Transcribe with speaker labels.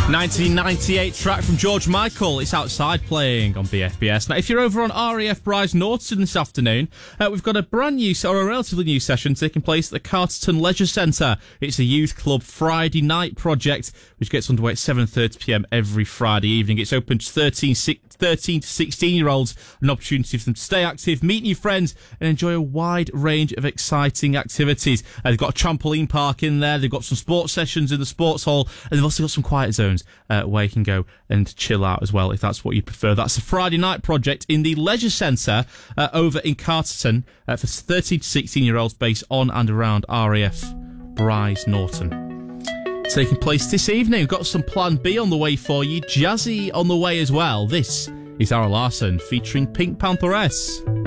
Speaker 1: 1998 track from George Michael. It's Outside playing on BFBS. Now, if you're over on RAF Bryce Norton this afternoon, we've got a brand new, or a relatively new session taking place at the Carterton Leisure Centre. It's a youth club Friday night project, which gets underway at 7:30pm every Friday evening. It's open to 13 to 16-year-olds, an opportunity for them to stay active, meet new friends, and enjoy a wide range of exciting activities. They've got a trampoline park in there, they've got some sports sessions in the sports hall, and they've also got some quiet zones where you can go and chill out as well, if that's what you prefer. That's a Friday night project in the Leisure Centre over in Carterton for 13 to 16-year-olds based on and around RAF Bryce Norton. Taking place this evening. We've got some Plan B on the way for you. Jazzy on the way as well. This is Zara Larsson featuring Pink Pantheress.